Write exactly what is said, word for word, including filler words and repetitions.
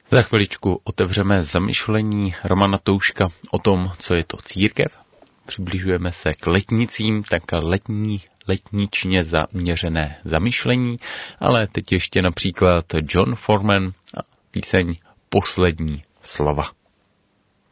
Za chviličku otevřeme zamyšlení Romana Touška o tom, co je to církev. Přibližujeme se k letnicím, tak letní, letničně zaměřené zamyšlení, ale teď ještě například John Foreman a píseň Poslední slova.